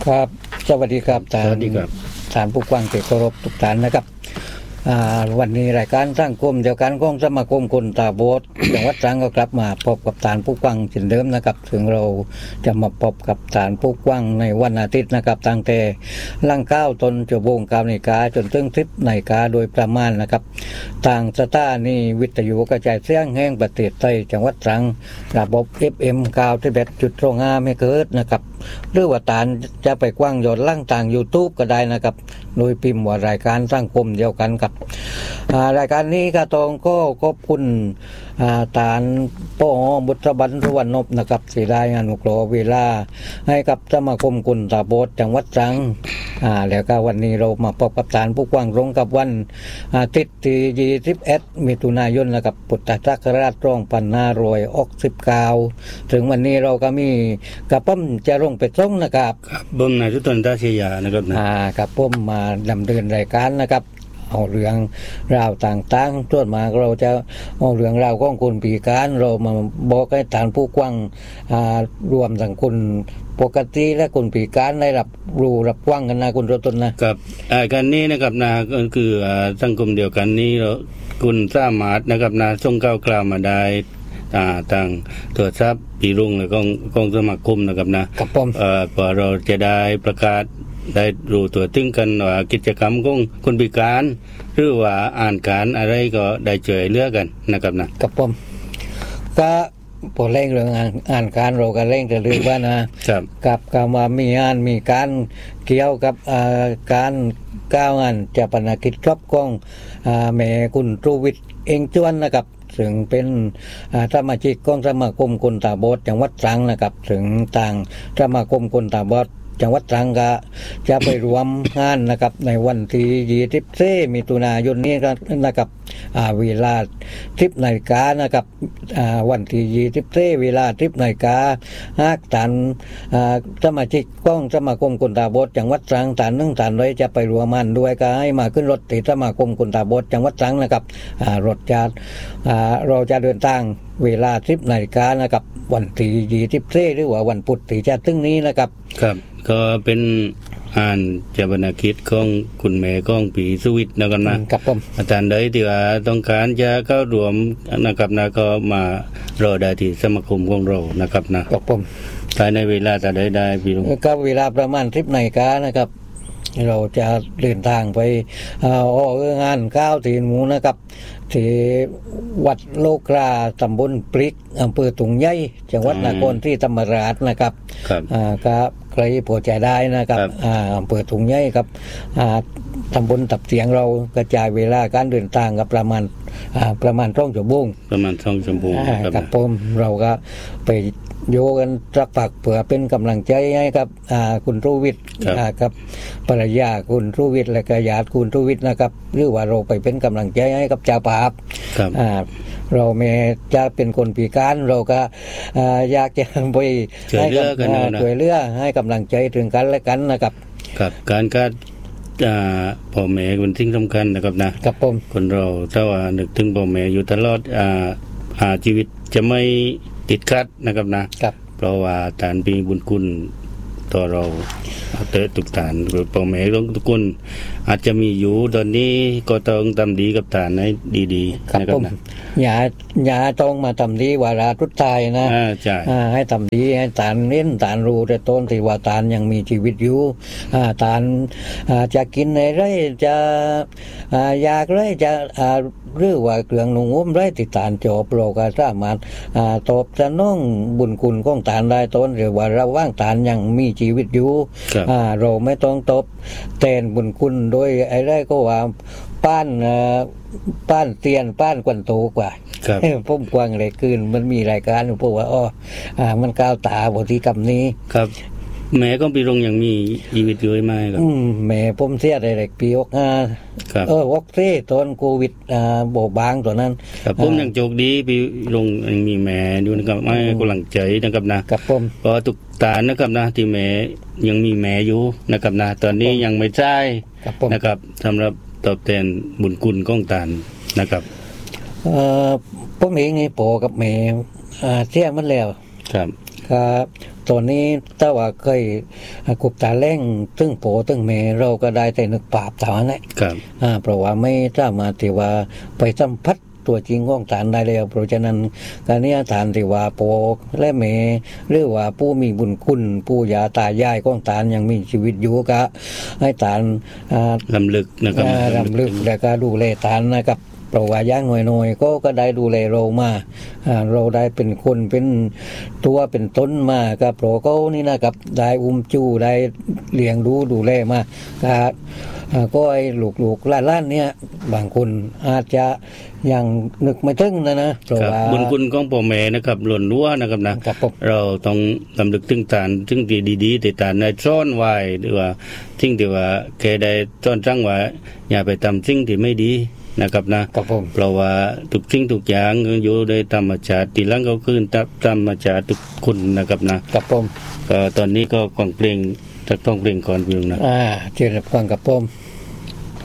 ครับสวัสดีครับสวัสดีครับท่านผู้ฟังที่เคารพทุกท่านนะครับวันนี้รายการสร้างกลุ่มเดียวกันของสมาคมคนตาบอด จังหวัดตรังก็กลับมาพบกับท่านผู้ฟังเช่นเดิมนะครับถึงเราจะมาพบกับท่านผู้ฟังในวันอาทิตย์นะครับตั้งแต่ลัง9 ตนชั่วโมง9 นาฬิกาจนถึง10 นาฬิกาโดยประมาณนะครับทางสถานีวิทยุกระจายเสียงแห่งประเทศไทยจังหวัดตรังระบบ FM 91.25 เมกะเฮิรตซ์นะครับหรือว่าตานจะไปกว้างยอดล่างต่าง YouTube ก็ได้นะครับโดยพิมพ์ว่ารายการสร้างกลุ่มเดียวกันกับรายการนี้ก็ต้องก็ขอบคุณตานป้อบุตรบรรสุวรรณนพนะครับที่ได้อนุเคราะห์เวลาให้กับสมาคมคนตาบอดจังหวัดตรังแล้วก็วันนี้เรามาพบกับตานผู้กว้างตรงกับวันอาทิตย์ที่21 มิถุนายนนะครับพุทธศักราช2569ถึงวันนี้เราก็มีกระปั้มจะลงไปส่งนะครับเบิ่มนายสุตนตาเสียนะครับกับผมมาดำเนินรายการนะครับเอาเรื่องราวต่างๆส่วนมากเราจะเอาเรื่องราวของคนพิการเรามาบอกให้ท่านผู้ฟังรวมทั้งคนปกติและคนพิการได้รับรู้รับฟังกันนะคุณรตนนะครับการนี้นะครับนะก็คือสังคมเดียวกันนี้เราคุณสามารถนะครับนะส่งข่าวกล่าวมาได้ทางโทรศัพท์ปีรุ่งและของสมาคมนะครับนะครับผมพอเราจะได้ประกาศได้รู้ตัวถึงกันว่ากิจกรรมของคนพิการหรือว่าอ่านการอะไรก็ได้ช่วยเหลือกันนะครับนะครับผมก็พอเร่งเรื่องอ่านการเราก็เร่งจะเรื่องว่านะครับกับคำว่ามีงานมีการเกี่ยวกับการก้าวงานจะปนกิจครอบครองแม่คุณตรูวิทย์เองจวนนะครับถึงเป็นสมาชิกของสมาคมคนตาบอดจังหวัดตรังนะครับถึงต่างสมาคมคนตาบอดจังหวัดตรังก็จะไปรวมงานนะครับในวันที่24 มิถุนายนนี้นะครับเวลา10 นาฬิกานะครับวันที่24 เวลา10 นาฬิกาหากท่านสมาชิกของสมาคมคนตาบอดจังหวัดตรังท่าน1 ท่านใดจะไปรวมงานด้วยก็ให้มาขึ้นรถที่สมาคมคนตาบอดจังหวัดตรังนะครับรถจะเราจะเดินทางเวลา10 นาฬิกานะครับวันที่24หรือว่าวันพุธที่จะถึงนี้นะครับครับก็เป็นเจ้าบรรณาคิดของคุณแม่ของปีสุวิทย์นะครับครับผมอาจารย์ใดที่ว่าต้องการจะเข้ารวมนะครับก็มารอได้ที่สมาคมของเรานะครับครับผมภายในเวลาจะได้พี่ลุงก็เวลาประมาณ10 นาฬิกานะครับเราจะเดินทางไปงานข้าวที่หมูนะครับที่วัดโลกราตำบลปริกอำเภอตุงใหญ่จังหวัดนครศรีธรรมราชนะครับก็ใครพอใจได้นะครับอำเภอตุงใหญ่ครับตำบลตับเสียงเรากระจายเวลาการเดินทางกับประมาณ2 ชั่วโมงประมาณ2 ชั่วโมงครับผมเราก็ไปโยกันรักปักเผื่อเป็นกำลังใจให้กับคุณรูวิทย์ครับภรรยาคุณรูวิทย์และก็ญาติคุณรูวิทย์นะครับหรือว่าเราไปเป็นกำลังใจให้กับเจ้าภาพเราแม้จะเป็นคนพิการเราก็อยากจะไปให้ช่วยเหลือให้กำลังใจถึงกันและกันนะครับครับการพ่อแม่เป็นสิ่งสำคัญนะครับครับผมคนเราถ้าว่านึกถึงพ่อแม่อยู่ตลอดชีวิตจะไม่ติดขัดนะครับเพราะว่าฐานมีบุญคุณต่อเราทุกฐานหรือพ่อแม่ทุกคนอาจจะมีอยู่ตอนนี้ก็ต้องทำดีกับฐานให้ดีๆนะครับอย่าต้องมาทำดีวาระทุกทายนะให้ทำดีให้ฐานเน้นฐานรู้แต่ต้นที่ว่าฐานยังมีชีวิตอยู่ฐานจะกินอะไรจะอยากอะไรจะหรือว่าเครื่องนุ่งห่มไรที่ฐานจบเราก็สามารถตอบสนองบุญคุณของฐานได้ต้นหรือว่าระหว่างฐานยังมีชีวิตอยู่เราไม่ต้องตอบแทนบุญคุณโดยอะไรก็ว่าป้านเตียนป้านกวนโตกว่าพุ่มกวางเลยคืนมันมีรายการพวกว่ามันก้าวตาบทที่กรรมนี้ครับแม่ก็ปีรงยังมีชีวิตอยู่ไหมครับแม่ผมเสียได้เด็กปี65วอกเซ่ตอนโควิดโบบางตัวนั้นครับผมยังโชคดีปีรงยังมีแม่อยู่นะครับให้กำลังใจนะครับครับผมเพราะทุกตานะครับที่แม่ยังมีแม่อยู่นะครับตอนนี้ยังไม่ใช่นะครับสำหรับตอบแทนบุญคุณของตานนะครับผมเองนี่พ่อกับแม่เสียมันแล้วครับครับตอนนี้ถ้าว่าเคยกุบตาแรงตึ้งโผตึ้งเมเราก็ได้แต่นึกปราบเท่านั้นแหละครับเพราะว่าไม่สามารถที่ว่าไปสัมผัสตัวจริงของฐานได้แล้วเพราะฉะนั้นการนี้ฐานที่ว่าโปและเมหรือว่าผู้มีบุญคุณผู้ยาตายายของฐานยังมีชีวิตอยู่ก็ให้ฐานลำลึกนะครับรำลึกและก็ดูแลฐานนะครับเพราะว่าย่างหน่อยๆก็ได้ดูแลเรามาเราได้เป็นคนเป็นตัวเป็นต้นมากับเพราะเขานี่นะครับได้จูได้เลี้ยงดูแลมาก็ไอ้ลูกๆล้านๆเนี่ยบางคนอาจจะยังนึกไม่ถึงนะเพราะว่าบุญคุณของพ่อแม่นะครับหล่นรั้วนะครับนะเราต้องลำลึกถึงฐานถึงที่ดีๆที่ฐานได้ซ่อนไว้หรือว่าสิ่งที่ว่าแกได้ซ่อนตั้งไว้อย่าไปทำสิ่งที่ไม่ดีนะครับนะเพราะว่าทุกสิ่งทุกอย่างอยู่ในธรรมชาติที่หลังก็คือธรรมชาติทุกคนนะครับนะครับผมก็ตอนนี้ก็ฟังเพลงจะต้องเพลงก่อนเพียงนะเจริญฟังกับผม